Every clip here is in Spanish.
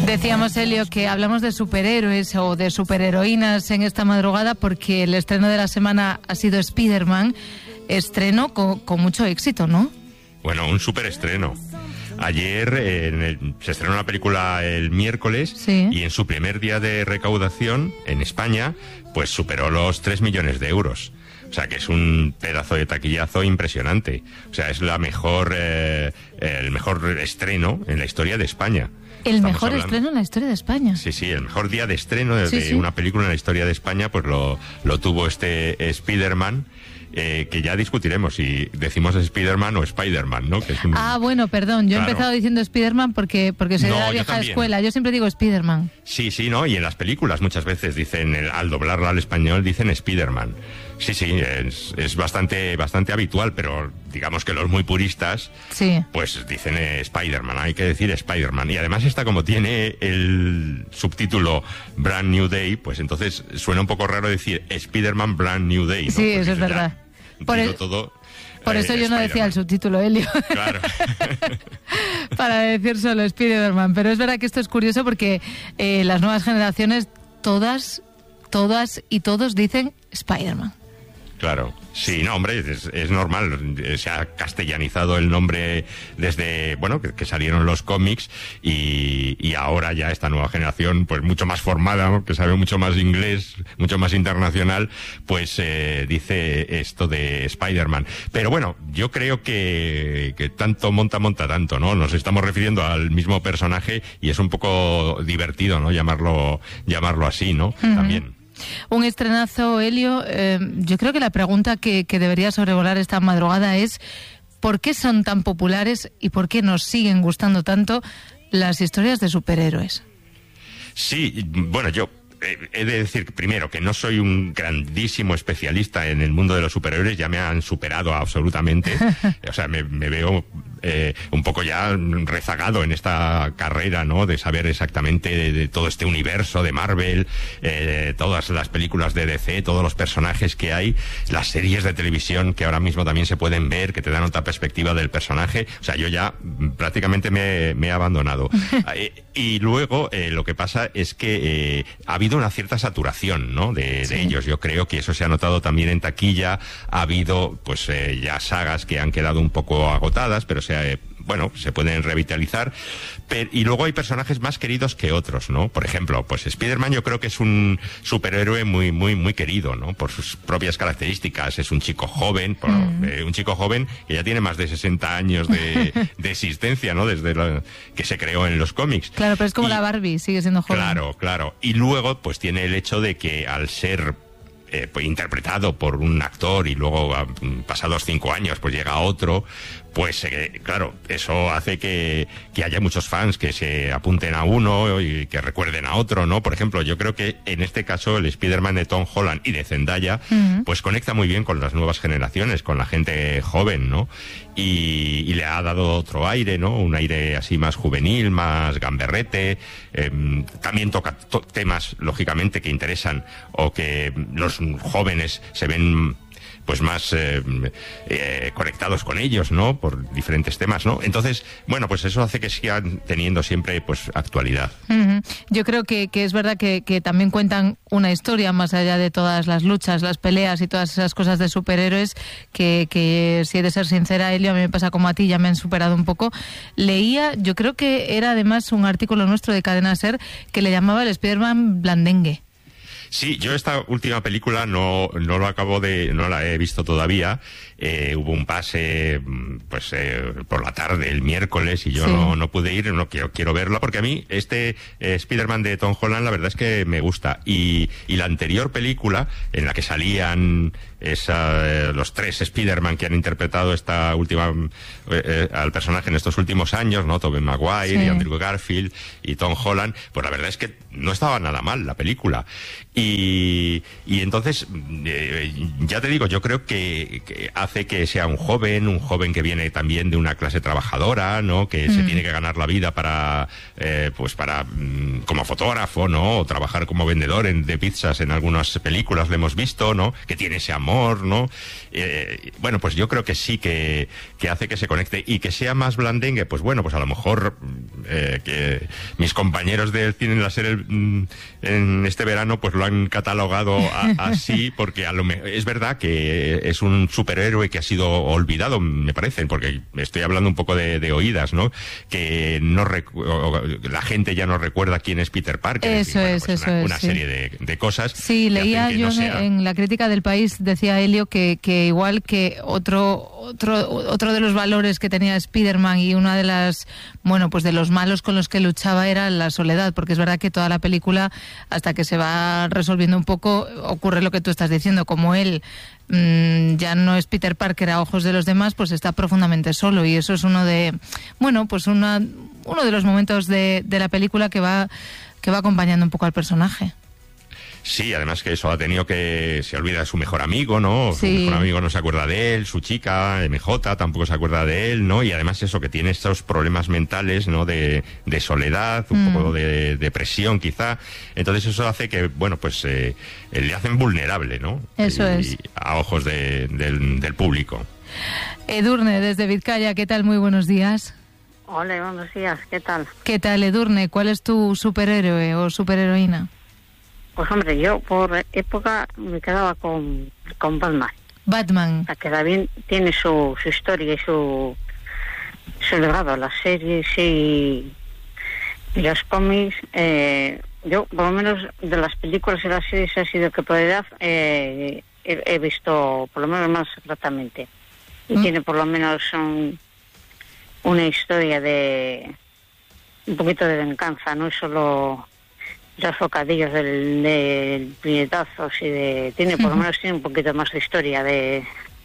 Decíamos, Elio, que hablamos de superhéroes o de superheroínas en esta madrugada porque el estreno de la semana ha sido Spider-Man, estreno con mucho éxito, ¿no? Bueno, un superestreno. Ayer se estrenó la película el miércoles, sí, y en su primer día de recaudación en España, pues superó los 3 millones de euros. O sea, que es un pedazo de taquillazo impresionante. O sea, es el mejor estreno en la historia de España. El mejor estreno en la historia de España. Sí, sí, el mejor día de estreno de una película en la historia de España, pues lo tuvo este Spider-Man. Que ya discutiremos si decimos Spider-Man o Spider-Man, ¿no? Que es bueno, perdón, yo he empezado diciendo Spider-Man porque soy de la vieja escuela, yo siempre digo Spider-Man. Sí, ¿no? Y en las películas muchas veces dicen, al doblarlo al español, dicen Spider-Man. Sí, es bastante habitual, pero digamos que los muy puristas, sí, pues dicen Spider-Man, hay que decir Spider-Man. Y además como tiene el subtítulo Brand New Day, pues entonces suena un poco raro decir Spider-Man Brand New Day, ¿no? Sí, pues eso es verdad. Por eso yo no decía el subtítulo, Elio. Claro. Para decir solo Spider-Man. Pero es verdad que esto es curioso porque las nuevas generaciones, todas y todos dicen Spider-Man. Claro, sí, no, hombre, es normal, se ha castellanizado el nombre desde, bueno, que salieron los cómics y ahora ya esta nueva generación, pues mucho más formada, ¿no? Que sabe mucho más inglés, mucho más internacional, pues dice esto de Spider-Man. Pero bueno, yo creo que tanto monta tanto, ¿no? Nos estamos refiriendo al mismo personaje y es un poco divertido, ¿no? Llamarlo así, ¿no? Uh-huh. También. Un estrenazo, Elio. Yo creo que la pregunta que debería sobrevolar esta madrugada es ¿por qué son tan populares y por qué nos siguen gustando tanto las historias de superhéroes? Sí, bueno, yo he de decir primero que no soy un grandísimo especialista en el mundo de los superhéroes, ya me han superado absolutamente. O sea, me veo un poco ya rezagado en esta carrera, ¿no? De saber exactamente de todo este universo de Marvel, todas las películas de DC, todos los personajes que hay, las series de televisión que ahora mismo también se pueden ver, que te dan otra perspectiva del personaje. O sea, yo ya prácticamente me he abandonado. Y luego lo que pasa es que ha habido una cierta saturación, ¿no? De ellos. Yo creo que eso se ha notado también en taquilla. Ha habido, pues, ya sagas que han quedado un poco agotadas, pero se pueden revitalizar. Y luego hay personajes más queridos que otros, ¿no? Por ejemplo, pues Spider-Man yo creo que es un superhéroe muy, muy, muy querido, ¿no? Por sus propias características. Es un chico joven, un chico joven que ya tiene más de 60 años de existencia, ¿no? Desde que se creó en los cómics. Claro, pero es como la Barbie, sigue siendo joven. Claro. Y luego, pues tiene el hecho de que al ser pues interpretado por un actor y luego pasados 5 años pues llega otro, pues claro, eso hace que haya muchos fans que se apunten a uno y que recuerden a otro, ¿no? Por ejemplo, yo creo que en este caso el Spider-Man de Tom Holland y de Zendaya, pues conecta muy bien con las nuevas generaciones, con la gente joven, ¿no? Y le ha dado otro aire, ¿no? Un aire así más juvenil, más gamberrete. También toca temas, lógicamente, que interesan o que los jóvenes se ven pues más conectados con ellos, ¿no? Por diferentes temas, ¿no? Entonces, bueno, pues eso hace que sigan teniendo siempre, pues, actualidad. Uh-huh. Yo creo que es verdad que también cuentan una historia más allá de todas las luchas, las peleas y todas esas cosas de superhéroes que si he de ser sincera, Elio, a mí me pasa como a ti, ya me han superado un poco. Leía, yo creo que era además un artículo nuestro de Cadena SER que le llamaba el Spider-Man blandengue. Sí, yo esta última película no la he visto todavía. Hubo un pase, pues, por la tarde, el miércoles, y yo no pude ir, no quiero verla, porque a mí este Spider-Man de Tom Holland, la verdad es que me gusta. Y la anterior película, en la que salían los 3 Spider-Man que han interpretado esta última, al personaje en estos últimos años, ¿no? Tobey Maguire y Andrew Garfield y Tom Holland, pues la verdad es que no estaba nada mal la película. Y entonces, ya te digo, yo creo que hace que sea un joven que viene también de una clase trabajadora, ¿no? Que se tiene que ganar la vida para como fotógrafo, ¿no? O trabajar como vendedor de pizzas en algunas películas, lo hemos visto, ¿no? Que tiene ese amor, ¿no? Bueno, pues yo creo que sí que hace que se conecte y que sea más blandengue, pues bueno, pues a lo mejor que mis compañeros del cine en la serie en este verano pues lo han catalogado así, porque es verdad que es un superhéroe que ha sido olvidado, me parece, porque estoy hablando un poco de oídas, ¿no? Que la gente ya no recuerda quién es Peter Parker. Eso en es, una serie de cosas. Sí, leía yo en la crítica del País, decía Elio que igual que otro de los valores que tenía Spider-Man y una de las, bueno, pues de los malos con los que luchaba era la soledad, porque es verdad que toda la película, hasta que se va resolviendo un poco, ocurre lo que tú estás diciendo, como él ya no es Peter Parker a ojos de los demás, pues está profundamente solo, y eso es uno de los momentos de la película que va acompañando un poco al personaje. Sí, además que eso ha tenido que... Se olvida de su mejor amigo, ¿no? Sí. Su mejor amigo no se acuerda de él, su chica, MJ, tampoco se acuerda de él, ¿no? Y además eso, que tiene estos problemas mentales, ¿no? De soledad, un poco de depresión, quizá. Entonces eso hace que, bueno, pues le hacen vulnerable, ¿no? Eso es. A ojos del público. Edurne, desde Vizcaya, ¿qué tal? Muy buenos días. Hola, buenos días, ¿qué tal? ¿Qué tal, Edurne? ¿Cuál es tu superhéroe o superheroína? Pues hombre, yo por época me quedaba con Batman. Batman. La que también tiene su historia y su legado, las series y los cómics. Yo, por lo menos, de las películas y las series ha sido que por edad he visto, por lo menos más exactamente. Y tiene por lo menos una historia de un poquito de venganza, no es solo los bocadillos del puñetazos tiene por lo menos tiene un poquito más de historia, de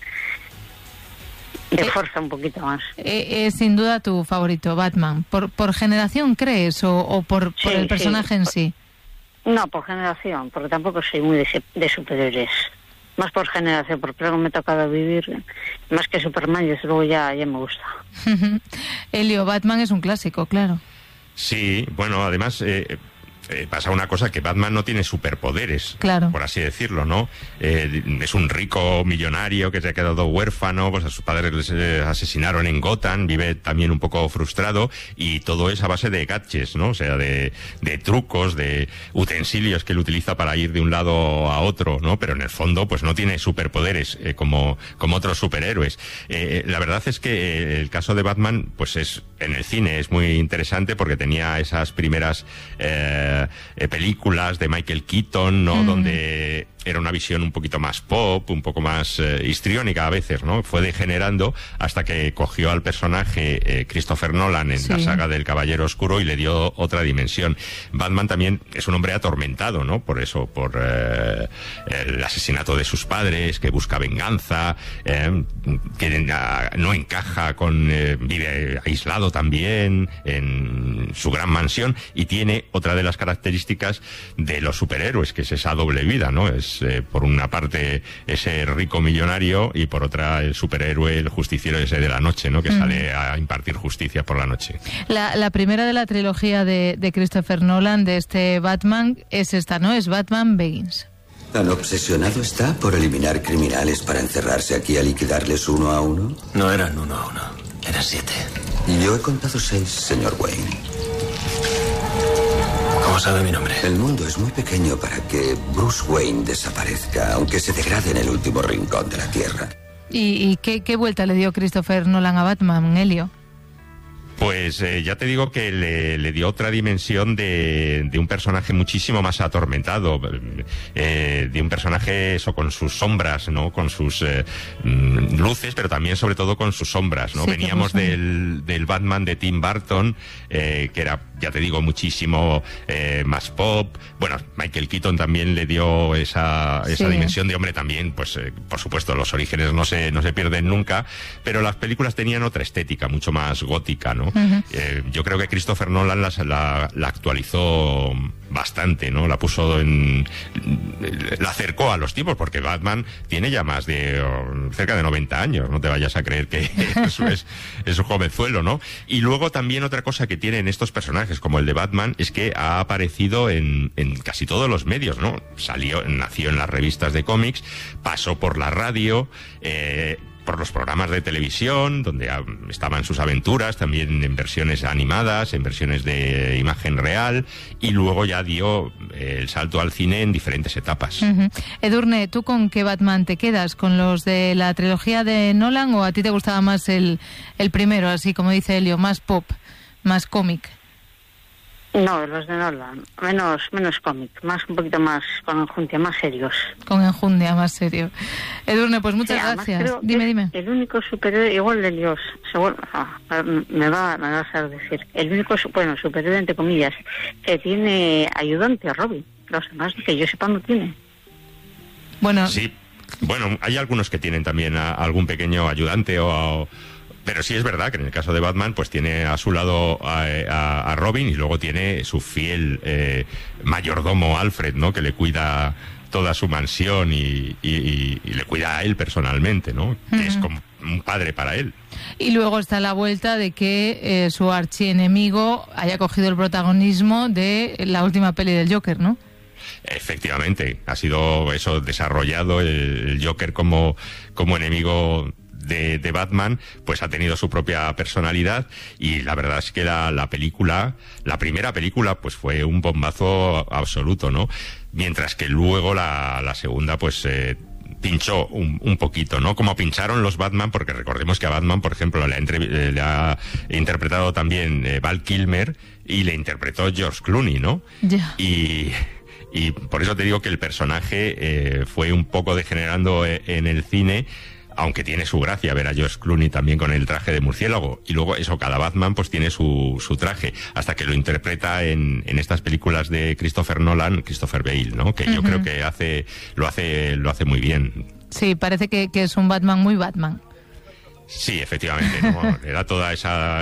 fuerza un poquito más. Es sin duda tu favorito, Batman. ¿Por generación crees o por el personaje en sí? No, por generación, porque tampoco soy muy de superhéroes. Más por generación, porque luego me ha tocado vivir más que Superman, y desde luego ya me gusta. Elio, Batman es un clásico, claro. Sí, bueno, además... pasa una cosa, que Batman no tiene superpoderes, claro, por así decirlo, ¿no? Es un rico millonario que se ha quedado huérfano, pues a sus padres les asesinaron en Gotham, vive también un poco frustrado, y todo es a base de gadgets, ¿no? O sea, de trucos, de utensilios que él utiliza para ir de un lado a otro, ¿no? Pero en el fondo, pues no tiene superpoderes como otros superhéroes. La verdad es que el caso de Batman, pues en el cine es muy interesante, porque tenía esas primeras películas de Michael Keaton, ¿no? Donde era una visión un poquito más pop, un poco más histriónica a veces, ¿no? Fue degenerando hasta que cogió al personaje Christopher Nolan en la saga del Caballero Oscuro y le dio otra dimensión. Batman también es un hombre atormentado, ¿no? Por eso, por el asesinato de sus padres, que busca venganza, que no encaja vive aislado también en su gran mansión, y tiene otra de las características de los superhéroes, que es esa doble vida, ¿no? Es por una parte ese rico millonario y por otra el superhéroe, el justiciero ese de la noche, ¿no? Que sale a impartir justicia por la noche. La primera de la trilogía de Christopher Nolan, de este Batman, es esta, ¿no? Es Batman Begins. ¿Tan obsesionado está por eliminar criminales para encerrarse aquí a liquidarles uno a uno? No eran 1 a 1, eran 7. Yo he contado 6, señor Wayne. ¿Cómo sabe mi nombre? El mundo es muy pequeño para que Bruce Wayne desaparezca, aunque se degrade en el último rincón de la Tierra. ¿Y qué vuelta le dio Christopher Nolan a Batman, Elio? Pues ya te digo que le dio otra dimensión de un personaje muchísimo más atormentado, de un personaje eso, con sus sombras, ¿no? Con sus luces, pero también sobre todo con sus sombras, ¿no? Sí, veníamos del Batman de Tim Burton, que era, ya te digo, muchísimo más pop. Bueno, Michael Keaton también le dio esa dimensión de hombre también, pues por supuesto los orígenes no se pierden nunca, pero las películas tenían otra estética, mucho más gótica, ¿no? Yo creo que Christopher Nolan la actualizó bastante, ¿no? La puso la acercó a los tiempos, porque Batman tiene ya más de cerca de 90 años, no te vayas a creer que eso es un jovenzuelo, ¿no? Y luego también otra cosa que tienen estos personajes, como el de Batman, es que ha aparecido en casi todos los medios, ¿no? Nació en las revistas de cómics, pasó por la radio, por los programas de televisión, donde estaban sus aventuras, también en versiones animadas, en versiones de imagen real, y luego ya dio el salto al cine en diferentes etapas. Edurne, ¿tú con qué Batman te quedas? ¿Con los de la trilogía de Nolan o a ti te gustaba más el primero, así como dice Elio, más pop, más cómic? No, los de Nolan, menos cómic, un poquito más con enjundia, más serios. Con enjundia, más serio. Edurne, pues muchas gracias. Dime. El único superhéroe, igual de Dios, me va a hacer decir, el único superhéroe, entre comillas, que tiene ayudante a Robin. Los demás, que yo sepa, no tiene. Bueno. Sí, hay algunos que tienen también algún pequeño ayudante pero sí es verdad que en el caso de Batman pues tiene a su lado a Robin, y luego tiene su fiel mayordomo Alfred, ¿no? Que le cuida toda su mansión y le cuida a él personalmente, ¿no? Que es como un padre para él. Y luego está la vuelta de que su archienemigo haya cogido el protagonismo de la última peli del Joker, ¿no? Efectivamente, ha sido eso desarrollado, el Joker como enemigo de Batman, pues ha tenido su propia personalidad, y la verdad es que la primera película, pues fue un bombazo absoluto, ¿no? Mientras que luego la segunda, pues pinchó un poquito, ¿no? Como pincharon los Batman, porque recordemos que a Batman, por ejemplo, le ha interpretado también Val Kilmer, y le interpretó George Clooney, ¿no? Yeah. Y por eso te digo que el personaje fue un poco degenerando en el cine, aunque tiene su gracia ver a George Clooney también con el traje de murciélago. Y luego eso, cada Batman pues tiene su traje, hasta que lo interpreta en estas películas de Christopher Nolan, Christopher Bale, ¿no? Que yo creo que lo hace muy bien. Sí, parece que es un Batman muy Batman. Sí, efectivamente, ¿no? Le da toda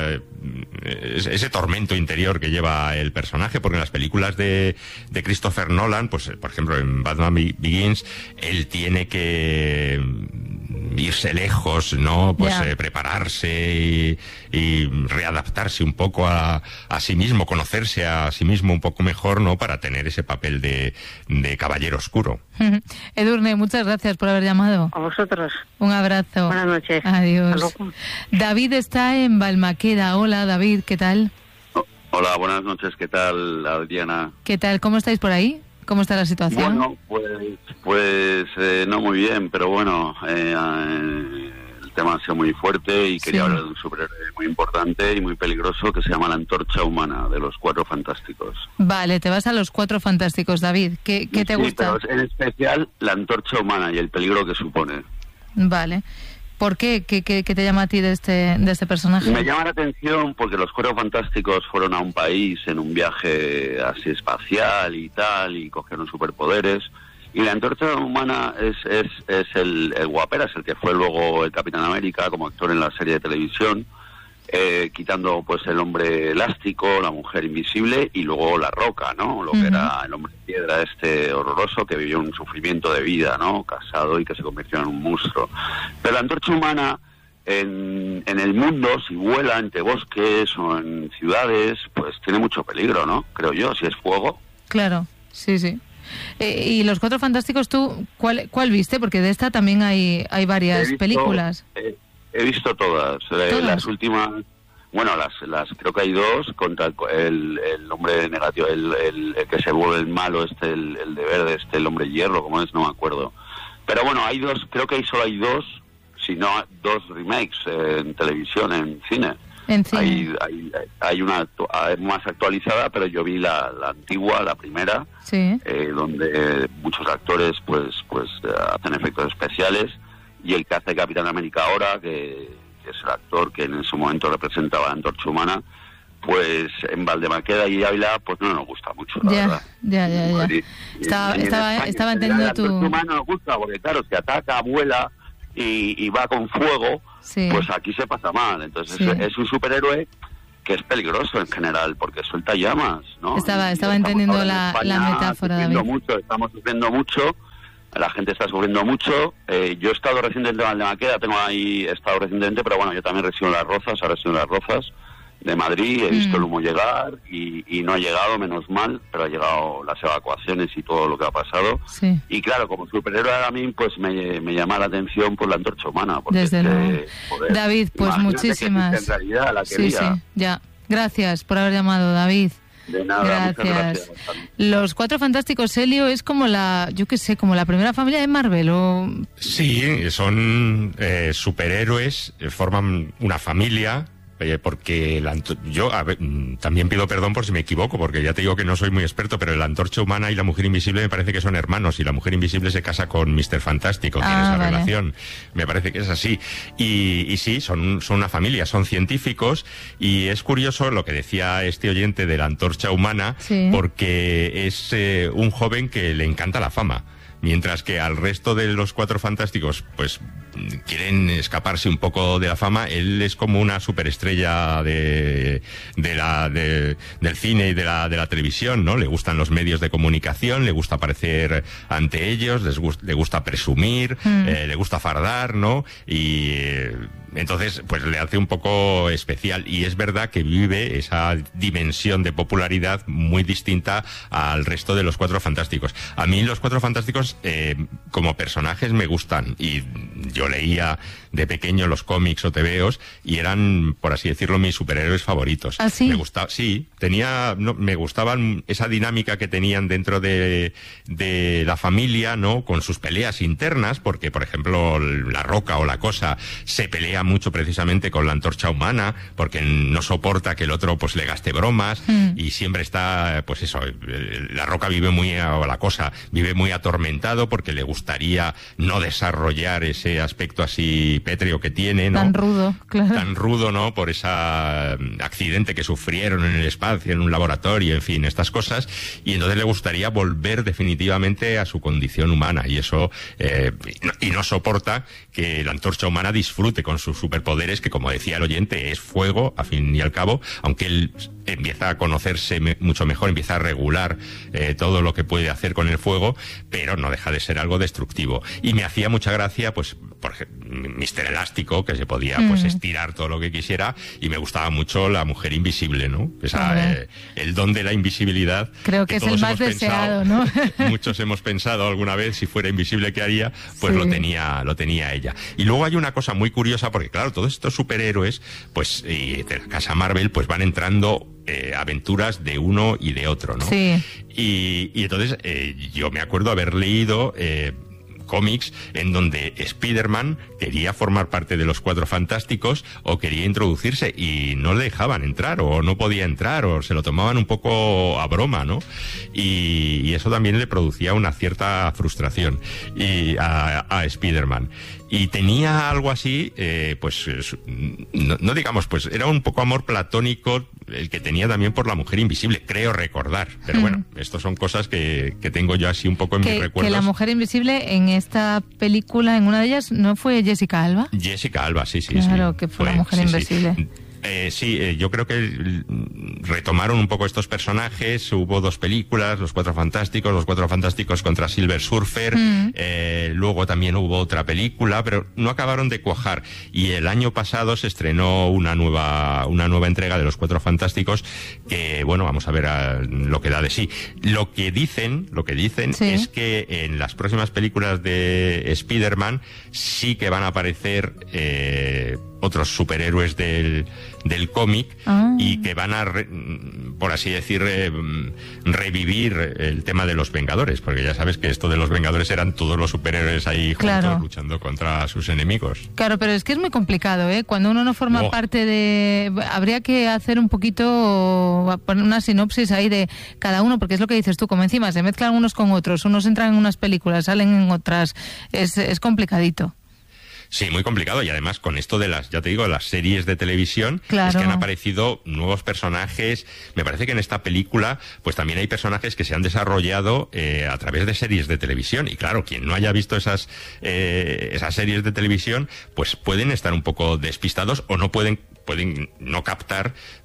ese tormento interior que lleva el personaje, porque en las películas de Christopher Nolan, pues por ejemplo en Batman Begins, él tiene que irse lejos, ¿no? Pues prepararse y readaptarse un poco a sí mismo, conocerse a sí mismo un poco mejor, ¿no? Para tener ese papel de caballero oscuro. Edurne, muchas gracias por haber llamado. A vosotros. Un abrazo. Buenas noches. Adiós. David está en Balmaqueda. Hola, David, ¿qué tal? Hola, buenas noches, ¿qué tal, Adriana? ¿Qué tal? ¿Cómo estáis por ahí? ¿Cómo está la situación? Bueno, pues no muy bien, pero bueno, el tema ha sido muy fuerte y quería hablar de un superhéroe muy importante y muy peligroso que se llama la Antorcha Humana, de los Cuatro Fantásticos. Vale, te vas a los Cuatro Fantásticos, David. ¿Qué te gusta? Pero en especial la Antorcha Humana y el peligro que supone. Vale. ¿Por qué? ¿Qué te llama a ti de este personaje? Me llama la atención porque los Cuatro Fantásticos fueron a un país en un viaje así espacial y tal, y cogieron superpoderes. Y la Antorcha Humana es el guaperas, el que fue luego el Capitán América como actor en la serie de televisión, quitando pues el hombre elástico, la mujer invisible y luego la Roca, ¿no? Lo que era el hombre de piedra horroroso que vivió un sufrimiento de vida, ¿no? Casado y que se convirtió en un monstruo. Pero la Antorcha Humana en el mundo, si vuela entre bosques o en ciudades, pues tiene mucho peligro, ¿no? Creo yo, si es fuego. Claro, sí. Y los Cuatro Fantásticos, ¿tú cuál viste? Porque de esta también hay varias películas. He visto todas. Las últimas, bueno, las creo que hay dos, contra el hombre negativo, el que se vuelve el malo, el de verde, el hombre hierro, ¿cómo es? No me acuerdo. Pero bueno, hay dos, creo que solo hay dos, si no dos remakes en televisión, en cine. Hay una más actualizada, pero yo vi la antigua, la primera, donde muchos actores pues hacen efectos especiales, y el que hace Capitán América ahora, que es el actor que en su momento representaba la Antorcha Humana, pues en Valdemaqueda y Ávila pues no nos gusta mucho, la verdad. Ya. Estaba entendiendo la Antorcha Humana no nos gusta porque claro, si ataca, vuela y va con fuego, pues aquí se pasa mal. Entonces es un superhéroe que es peligroso en general, porque suelta llamas, ¿no? Estaba entendiendo la metáfora, David. Estamos sufriendo mucho, la gente está sufriendo mucho. Yo he estado recientemente en Valdemaqueda, he estado recientemente, pero bueno, yo también resido en Las Rozas de Madrid, he visto el humo llegar y no ha llegado, menos mal, pero ha llegado las evacuaciones y todo lo que ha pasado. Sí. Y claro, como superhéroe a mí, pues me llama la atención por la antorcha humana. Porque desde luego. Joder, David, pues muchísimas. En realidad, la sí, ya. Gracias por haber llamado, David. De nada, gracias. Los Cuatro Fantásticos, Helio, es como como la primera familia de Marvel, ¿o? Sí, son superhéroes, forman una familia. Porque yo también pido perdón por si me equivoco, porque ya te digo que no soy muy experto, pero la Antorcha Humana y la Mujer Invisible me parece que son hermanos, y la Mujer Invisible se casa con Mr. Fantástico, tiene esa relación, me parece que es así. Y sí, son una familia, son científicos, y es curioso lo que decía este oyente de la Antorcha Humana, porque es un joven que le encanta la fama. Mientras que al resto de los Cuatro Fantásticos, pues quieren escaparse un poco de la fama, él es como una superestrella del cine y de la televisión, ¿no? Le gustan los medios de comunicación, le gusta aparecer ante ellos, le gusta presumir, le gusta fardar, ¿no? Y entonces, pues le hace un poco especial, y es verdad que vive esa dimensión de popularidad muy distinta al resto de los Cuatro Fantásticos. A mí los Cuatro Fantásticos como personajes me gustan, y yo leía de pequeño los cómics o tebeos y eran, por así decirlo, mis superhéroes favoritos. ¿Ah, sí? Me gustaban esa dinámica que tenían dentro de la familia, ¿no? Con sus peleas internas, porque, por ejemplo, La Roca o La Cosa se pelea mucho precisamente con la Antorcha Humana, porque no soporta que el otro pues le gaste bromas, y siempre está, pues eso, La Roca o La Cosa vive muy atormentado porque le gustaría no desarrollar ese aspecto así pétreo que tiene, ¿no? Tan rudo, claro. Tan rudo, ¿no? Por ese accidente que sufrieron en el espacio, en un laboratorio, en fin, estas cosas, y entonces le gustaría volver definitivamente a su condición humana, y eso, y no soporta que la Antorcha Humana disfrute con sus superpoderes, que, como decía el oyente, es fuego, a fin y al cabo, aunque él empieza a conocerse mucho mejor, empieza a regular todo lo que puede hacer con el fuego, pero no deja de ser algo destructivo. Y me hacía mucha gracia, pues, por ejemplo, Mr. Elástico, que se podía pues estirar todo lo que quisiera, y me gustaba mucho la Mujer Invisible, ¿no? El don de la invisibilidad. Creo que es el más deseado, ¿no? Muchos hemos pensado alguna vez, si fuera invisible, ¿qué haría? Pues lo tenía ella. Y luego hay una cosa muy curiosa, porque claro, todos estos superhéroes, pues, y de la casa Marvel, pues van entrando aventuras de uno y de otro, ¿no? Sí. Y entonces yo me acuerdo haber leído cómics en donde Spider-Man quería formar parte de los Cuatro Fantásticos o quería introducirse y no le dejaban entrar, o no podía entrar, o se lo tomaban un poco a broma, ¿no? Y eso también le producía una cierta frustración a Spider-Man. Y tenía algo así, pues, no digamos, pues era un poco amor platónico el que tenía también por la Mujer Invisible, creo recordar. Pero bueno, estas son cosas que tengo yo así un poco en mis recuerdos. Que la Mujer Invisible en esta película, en una de ellas, ¿no fue Jessica Alba? Jessica Alba, sí. Claro, que fue la Mujer Invisible. Sí. Yo creo que retomaron un poco estos personajes. Hubo dos películas, Los Cuatro Fantásticos contra Silver Surfer. Luego también hubo otra película, pero no acabaron de cuajar. Y el año pasado se estrenó una nueva entrega de Los Cuatro Fantásticos, que, bueno, vamos a ver lo que da de sí. Lo que dicen es que en las próximas películas de Spider-Man sí que van a aparecer otros superhéroes del cómic, y que van a, por así decir, revivir el tema de los Vengadores, porque ya sabes que esto de los Vengadores eran todos los superhéroes ahí juntos luchando contra sus enemigos. Claro, pero es que es muy complicado, ¿eh? Cuando uno no forma parte de... Habría que hacer un poquito, poner una sinopsis ahí de cada uno, porque es lo que dices tú, como encima se mezclan unos con otros, unos entran en unas películas, salen en otras, es complicadito. Sí, muy complicado, y además con esto de las series de televisión, claro, es que han aparecido nuevos personajes. Me parece que en esta película pues también hay personajes que se han desarrollado a través de series de televisión, y claro, quien no haya visto esas series de televisión, pues pueden estar un poco despistados, o no pueden no captar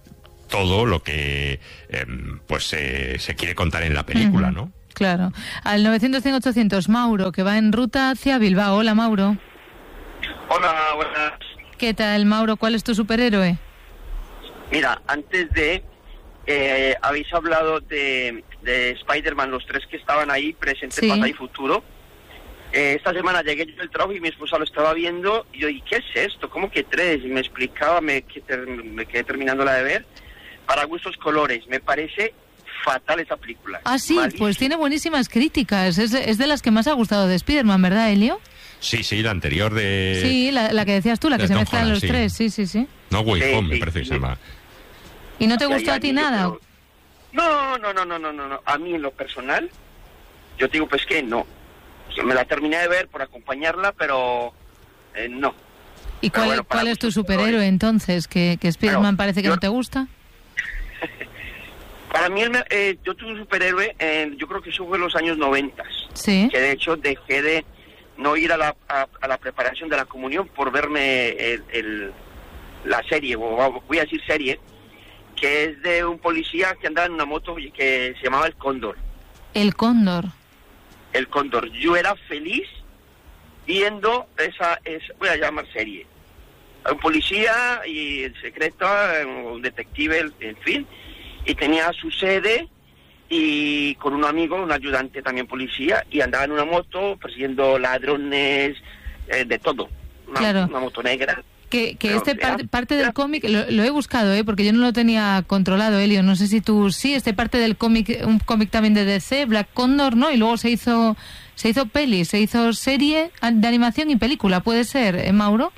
todo lo que se quiere contar en la película, ¿no? Claro. Al 900-100-800, Mauro, que va en ruta hacia Bilbao. Hola, Mauro. Hola, buenas. ¿Qué tal, Mauro? ¿Cuál es tu superhéroe? Mira, antes de... habéis hablado de Spider-Man, los 3 que estaban ahí, presente, pasado y futuro. Esta semana llegué yo del trabajo y mi esposa lo estaba viendo y yo, ¿y qué es esto? ¿Cómo que 3? Y me explicaba, me quedé terminándola de ver. Para gustos colores, me parece fatal esa película. Ah, sí, malísima. Pues tiene buenísimas críticas. Es de las que más ha gustado de Spider-Man, ¿verdad, Elio? Sí, la anterior de... Sí, la que decías tú, la que se mezclan los 3, sí. No, Way Home, me parece que se llama. ¿Y no te gustó a ti nada? No. A mí en lo personal, yo te digo pues que no. Me la terminé de ver por acompañarla, pero no. ¿Y cuál es tu superhéroe entonces? ¿Que Spider-Man parece que no te gusta? Para mí, yo tuve un superhéroe, yo creo que eso fue en los años 90. Sí. Que de hecho dejé de no ir a la preparación de la comunión por verme la serie, o voy a decir serie, que es de un policía que andaba en una moto que se llamaba El Cóndor. El Cóndor. El Cóndor. Yo era feliz viendo esa voy a llamar serie. Un policía y el secreto, un detective, en fin, y tenía su sede y con un amigo, un ayudante también policía, y andaba en una moto persiguiendo ladrones, de todo. Una moto negra. Que parte del cómic, lo he buscado, porque yo no lo tenía controlado, Elio, no sé si tú sí, parte del cómic, un cómic también de DC, Black Condor, ¿no? Y luego se hizo peli, se hizo serie de animación y película, ¿puede ser, Mauro?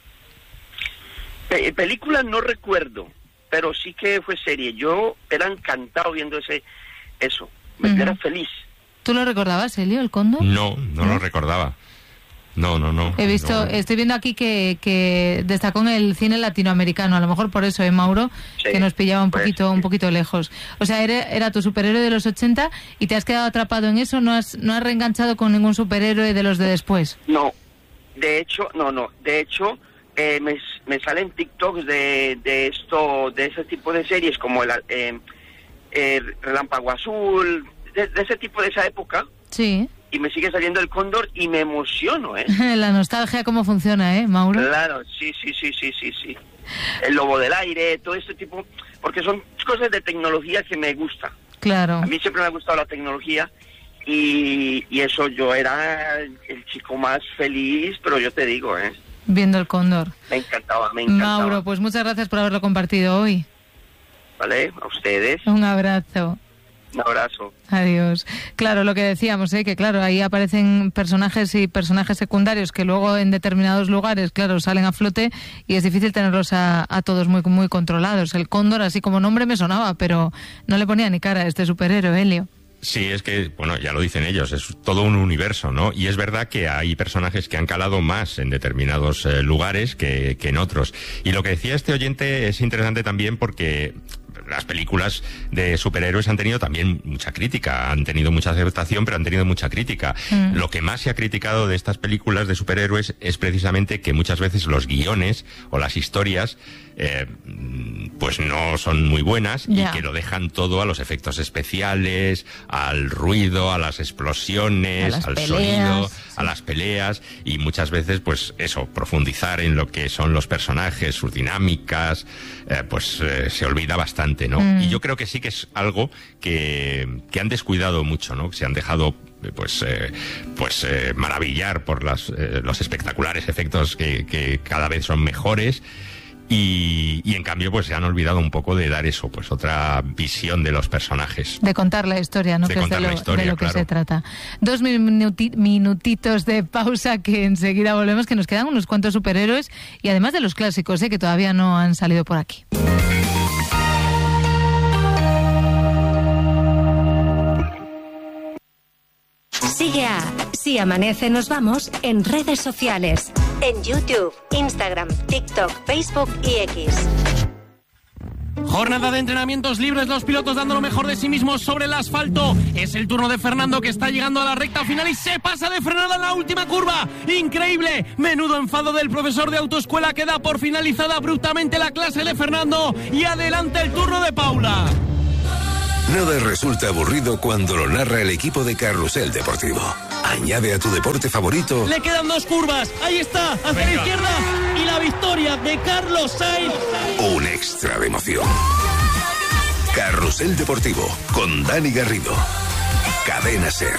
Película no recuerdo, pero sí que fue serie. Yo era encantado viendo eso, era feliz. ¿Tú lo recordabas, Elio, el Cóndor? No lo recordaba. No. Estoy viendo aquí que destacó en el cine latinoamericano, a lo mejor por eso, Mauro, sí, que nos pillaba un poquito lejos. O sea, era tu superhéroe de los 80 y te has quedado atrapado en eso, ¿no has reenganchado con ningún superhéroe de los de después? No, de hecho, me salen TikToks de ese tipo de series como el Relámpago Azul, de ese tipo de esa época. Sí. Y me sigue saliendo El Cóndor y me emociono, La nostalgia, ¿cómo funciona, Mauro? Claro, sí. El Lobo del Aire, todo este tipo, porque son cosas de tecnología que me gusta. Claro. A mí siempre me ha gustado la tecnología y eso, yo era el chico más feliz, pero yo te digo, viendo El Cóndor. Me encantaba. Mauro, pues muchas gracias por haberlo compartido hoy. Vale, a ustedes. Un abrazo. Un abrazo. Adiós. Claro, lo que decíamos, que claro, ahí aparecen personajes y personajes secundarios que luego en determinados lugares, claro, salen a flote y es difícil tenerlos a todos muy, muy controlados. El Cóndor, así como nombre, me sonaba, pero no le ponía ni cara a este superhéroe, Elio. Sí, es que, bueno, ya lo dicen ellos, es todo un universo, ¿no? Y es verdad que hay personajes que han calado más en determinados lugares que en otros. Y lo que decía este oyente es interesante también porque las películas de superhéroes han tenido también mucha crítica, han tenido mucha aceptación, pero han tenido mucha crítica. Lo que más se ha criticado de estas películas de superhéroes es precisamente que muchas veces los guiones o las historias pues no son muy buenas y que lo dejan todo a los efectos especiales, al ruido, a las explosiones, al sonido, a las peleas, y muchas veces pues eso, profundizar en lo que son los personajes, sus dinámicas, se olvida bastante, ¿no? Y yo creo que sí que es algo que han descuidado mucho, ¿no? Que se han dejado maravillar por los espectaculares efectos que cada vez son mejores. Y en cambio pues se han olvidado un poco de dar eso, pues otra visión de los personajes. De contar la historia, ¿no? Que es de lo que se trata. 2 minutitos de pausa que enseguida volvemos, que nos quedan unos cuantos superhéroes y además de los clásicos, que todavía no han salido por aquí. Sigue a Si Amanece Nos Vamos en redes sociales. En YouTube, Instagram, TikTok, Facebook y X. Jornada de entrenamientos libres, los pilotos dando lo mejor de sí mismos sobre el asfalto. Es el turno de Fernando, que está llegando a la recta final y se pasa de frenada en la última curva. ¡Increíble! Menudo enfado del profesor de autoescuela, que da por finalizada abruptamente la clase de Fernando. Y adelante el turno de Paula. Nada resulta aburrido cuando lo narra el equipo de Carrusel Deportivo. Añade a tu deporte favorito. Le quedan 2 curvas. Ahí está, hacia la izquierda. Y la victoria de Carlos Sainz. Un extra de emoción. Carrusel Deportivo con Dani Garrido. Cadena SER.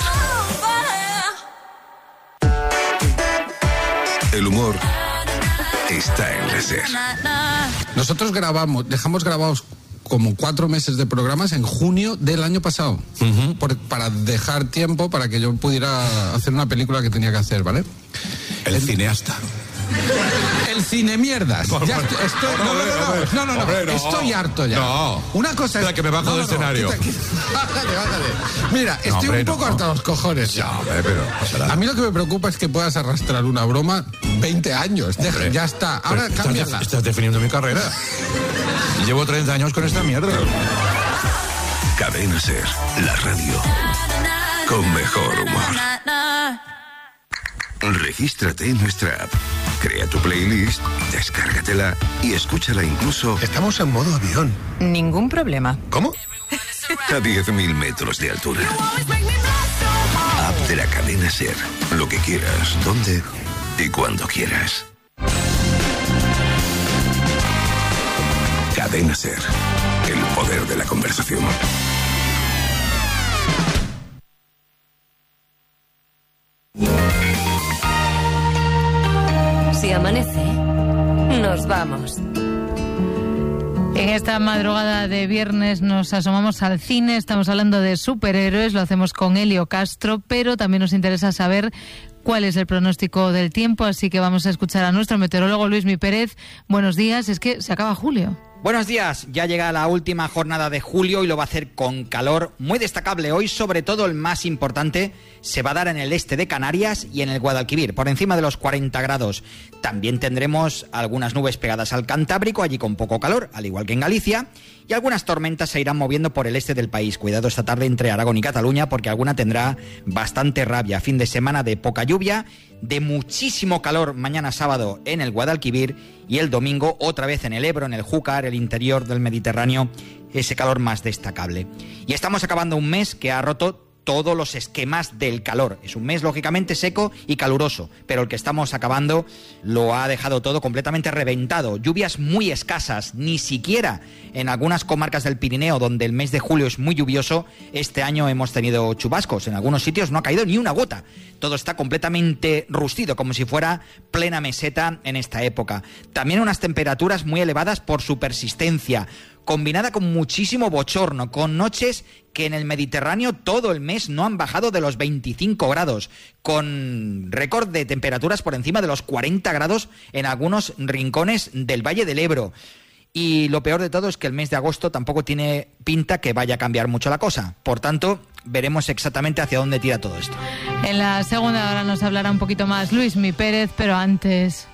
El humor está en la SER. Nosotros dejamos grabados como 4 meses de programas en junio del año pasado, para dejar tiempo para que yo pudiera hacer una película que tenía que hacer, ¿vale? El cineasta. El cine mierdas. Ya estoy harto ya. No. Una cosa es la que me bajo del escenario. Bájale. Mira, estoy un poco harto a los cojones. Ya, pero a mí lo que me preocupa es que puedas arrastrar una broma 20 años. Ya está. Ahora cámbiala. Estás definiendo mi carrera. Llevo 30 años con esta mierda. Cadena SER, la radio con mejor humor. Regístrate en nuestra app. Crea tu playlist, descárgatela y escúchala incluso. Estamos en modo avión. Ningún problema. ¿Cómo? A 10.000 metros de altura. App de la cadena SER. Lo que quieras, donde y cuando quieras. Cadena SER. El poder de la conversación. Si amanece, nos vamos. En esta madrugada de viernes nos asomamos al cine, estamos hablando de superhéroes, lo hacemos con Elio Castro, pero también nos interesa saber cuál es el pronóstico del tiempo, así que vamos a escuchar a nuestro meteorólogo Luismi Pérez. Buenos días, es que se acaba julio. Buenos días, ya llega la última jornada de julio y lo va a hacer con calor muy destacable. Hoy, sobre todo, el más importante se va a dar en el este de Canarias y en el Guadalquivir, por encima de los 40 grados. También tendremos algunas nubes pegadas al Cantábrico, allí con poco calor, al igual que en Galicia, y algunas tormentas se irán moviendo por el este del país. Cuidado esta tarde entre Aragón y Cataluña, porque alguna tendrá bastante rabia. Fin de semana de poca lluvia, de muchísimo calor mañana sábado en el Guadalquivir y el domingo otra vez en el Ebro, en el Júcar, el interior del Mediterráneo, ese calor más destacable. Y estamos acabando un mes que ha roto todos los esquemas del calor. Es un mes lógicamente seco y caluroso, pero el que estamos acabando lo ha dejado todo completamente reventado. Lluvias muy escasas, ni siquiera en algunas comarcas del Pirineo, donde el mes de julio es muy lluvioso, este año hemos tenido chubascos. En algunos sitios no ha caído ni una gota. Todo está completamente rustido, como si fuera plena meseta en esta época. También unas temperaturas muy elevadas por su persistencia, combinada con muchísimo bochorno, con noches que en el Mediterráneo todo el mes no han bajado de los 25 grados, con récord de temperaturas por encima de los 40 grados en algunos rincones del Valle del Ebro. Y lo peor de todo es que el mes de agosto tampoco tiene pinta que vaya a cambiar mucho la cosa. Por tanto, veremos exactamente hacia dónde tira todo esto. En la segunda hora nos hablará un poquito más Luismi Pérez, pero antes...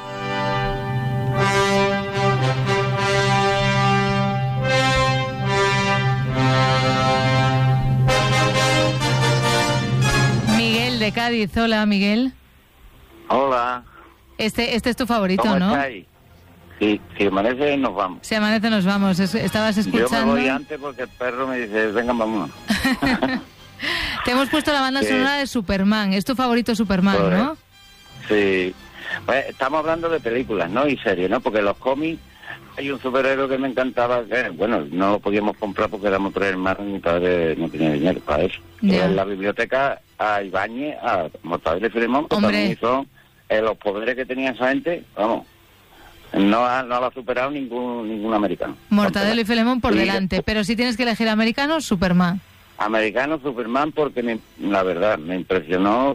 de Cádiz. Hola, Miguel. Hola. Este es tu favorito, ¿Cómo ¿no? estáis? Sí, si amanece nos vamos. Si amanece nos vamos. Estabas escuchando... Yo me voy antes porque el perro me dice, venga, vámonos. Te hemos puesto la banda sonora de Superman. Es tu favorito Superman, Correcto. ¿no? Sí. Pues, estamos hablando de películas, ¿no? Y series, ¿no? Porque los cómics, hay un superhéroe que me encantaba, que, bueno, no lo podíamos comprar porque éramos 3 hermanos y mi padre no tenía dinero para eso. Yeah. En la biblioteca a Ibáñez, a Mortadelo y Filemón, que también hizo los poderes que tenía esa gente, vamos, no lo ha superado ningún americano. Mortadelo y Filemón por delante, pero si tienes que elegir americano, Superman. Americano, Superman, porque la verdad me impresionó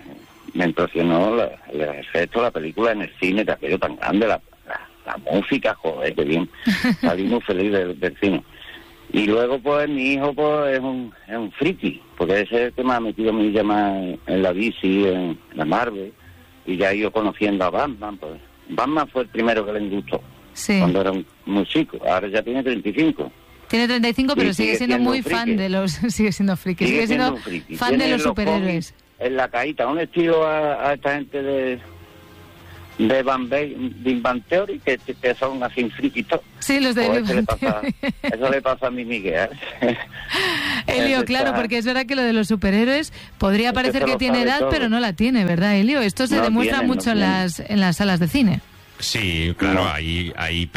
el efecto de la película en el cine, de aquello tan grande, la música, joder, qué bien. Salí muy feliz del cine. Y luego, pues, mi hijo pues es un friki, porque ese es el que me ha metido mi llama en la bici, en la Marvel, y ya he ido conociendo a Batman, pues. Batman fue el primero que le gustó. cuando era muy chico. Ahora ya tiene 35. Tiene 35, pero Y sigue siendo muy fan de los... Sigue siendo friki. Sigue siendo friki. fan de los superhéroes. En la cajita, un estilo a esta gente de Big Bang Theory, que son así friki todo. Sí, los de Big Bang Theory. Eso le pasa a mi Miguel. Elio, claro, porque es verdad que lo de los superhéroes podría parecer que tiene edad, pero no la tiene, ¿verdad, Elio? Esto se demuestra mucho en las salas de cine. Sí, claro, hay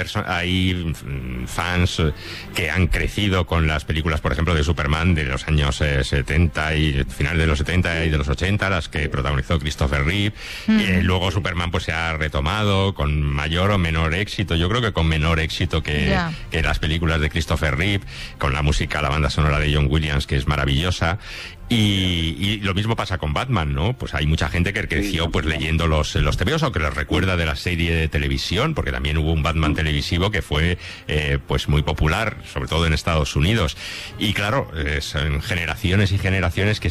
fans que han crecido con las películas, por ejemplo, de Superman de los años 70 y finales de los 70 y de los 80, las que protagonizó Christopher Reeve. Luego Superman pues se ha retomado con mayor o menor éxito. Yo creo que con menor éxito que las películas de Christopher Reeve, con la música, la banda sonora de John Williams, que es maravillosa. Y lo mismo pasa con Batman, ¿no? Pues hay mucha gente que creció pues leyendo los tebeos, o que les recuerda de la serie de televisión, porque también hubo un Batman televisivo que fue pues muy popular, sobre todo en Estados Unidos. Y claro, son generaciones y generaciones que